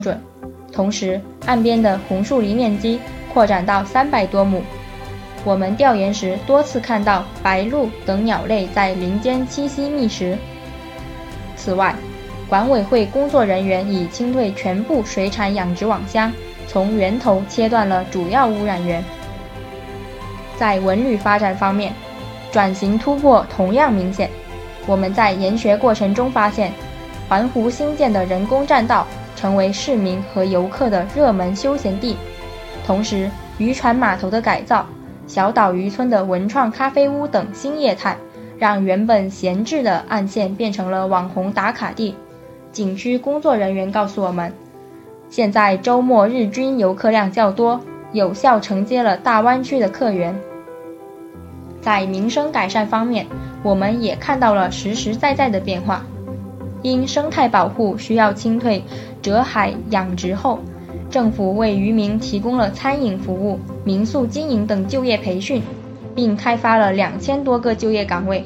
准。同时，岸边的红树林面积扩展到300多亩。我们调研时多次看到白鹭等鸟类在林间栖息觅食。此外，管委会工作人员已清退全部水产养殖网箱，从源头切断了主要污染源。在文旅发展方面，转型突破同样明显。我们在研学过程中发现，环湖新建的人工栈道成为市民和游客的热门休闲地。同时，渔船码头的改造、小岛渔村的文创咖啡屋等新业态，让原本闲置的岸线变成了网红打卡地。景区工作人员告诉我们，现在周末日均游客量较多，有效承接了大湾区的客源。在民生改善方面，我们也看到了实实在在的变化。因生态保护需要清退折海养殖后，政府为渔民提供了餐饮服务、民宿经营等就业培训，并开发了2000多个就业岗位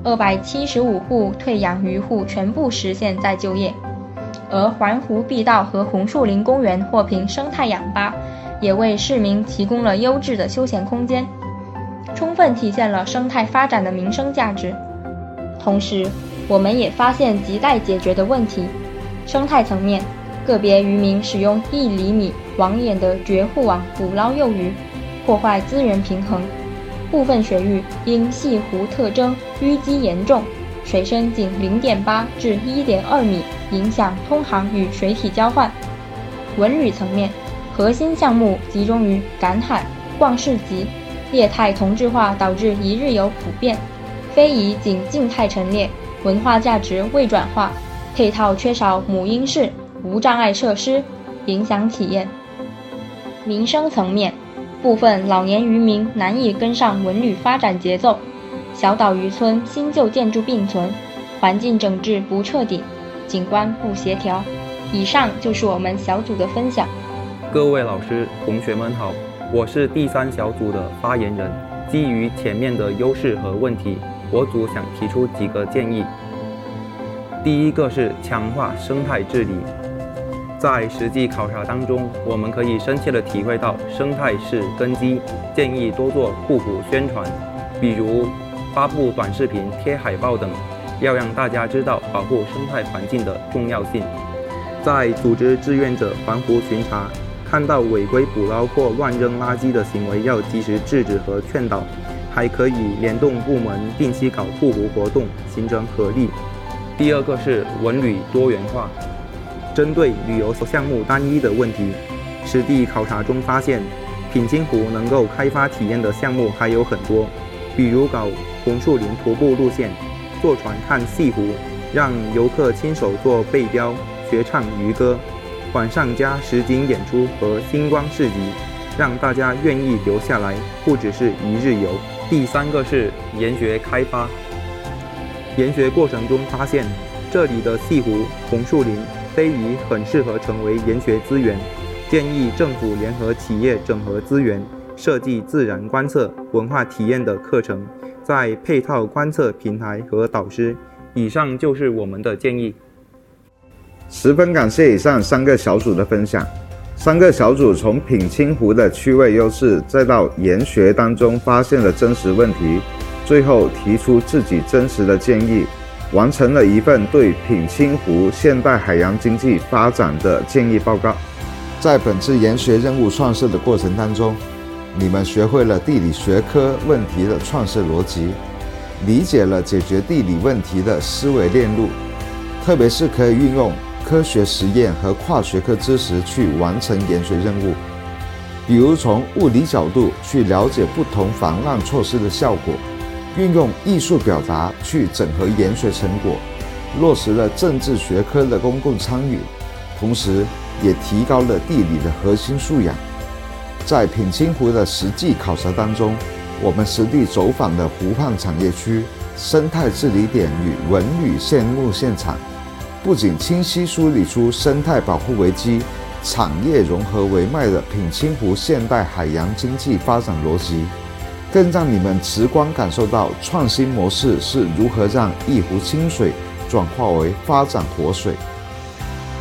，275户退养渔户全部实现再就业。而环湖碧道和红树林公园获评生态氧吧，也为市民提供了优质的休闲空间，充分体现了生态发展的民生价值。同时，我们也发现亟待解决的问题。生态层面，个别渔民使用1厘米网眼的绝户网捕捞幼鱼，破坏资源平衡。部分水域因系湖特征淤积严重，水深仅0.8至1.2米，影响通航与水体交换。文旅层面，核心项目集中于赶海、逛市集，业态同质化导致一日游普遍，非遗仅静态陈列，文化价值未转化，配套缺少母婴室、无障碍设施，影响体验。民生层面，部分老年渔民难以跟上文旅发展节奏，小岛渔村新旧建筑并存，环境整治不彻底，景观不协调。以上就是我们小组的分享。 各位老师、同学们好，我是第3小组的发言人。基于前面的优势和问题，我组想提出几个建议。第一个是强化生态治理。在实际考察当中，我们可以深切地体会到生态是根基，建议多做护湖宣传，比如发布短视频、贴海报等，要让大家知道保护生态环境的重要性。在组织志愿者环湖巡查，看到违规捕捞或乱扔垃圾的行为，要及时制止和劝导，还可以联动部门定期搞护湖活动，形成合力。第二个是文旅多元化。针对旅游项目单一的问题，实地考察中发现，品清湖能够开发体验的项目还有很多，比如搞红树林徒步路线，坐船看西湖，让游客亲手做背标，学唱渔歌，晚上加实景演出和星光市集，让大家愿意留下来，不只是一日游。第三个是研学开发。研学过程中发现，这里的西湖、红树林、非遗很适合成为研学资源，建议政府联合企业整合资源，设计自然观测、文化体验的课程，再配套观测平台和导师。以上就是我们的建议。 十分感谢以上3个小组的分享。3个小组从品清湖的趣味优势，再到研学当中发现了真实问题，最后提出自己真实的建议，完成了一份对品清湖现代海洋经济发展的建议报告。在本次研学任务创设的过程当中，你们学会了地理学科问题的创设逻辑，理解了解决地理问题的思维链路，特别是可以运用科学实验和跨学科知识去完成研学任务，比如从物理角度去了解不同防浪措施的效果，运用艺术表达去整合研学成果，落实了政治学科的公共参与，同时也提高了地理的核心素养。在品清湖的实际考察当中，我们实地走访了湖畔产业区、生态治理点与文旅项目现场，不仅清晰梳理出生态保护为基、产业融合为脉的品清湖现代海洋经济发展逻辑，更让你们直观感受到创新模式是如何让一湖清水转化为发展活水。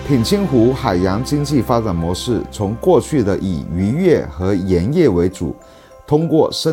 品清湖海洋经济发展模式从过去的以渔业和盐业为主，通过深